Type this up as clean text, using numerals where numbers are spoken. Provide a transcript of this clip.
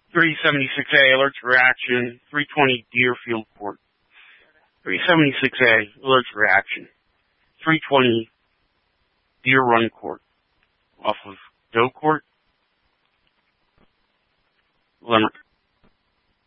376A, alert to reaction, 320 Deerfield Court. 376A, alert to reaction, 320 Deer Run Court, off of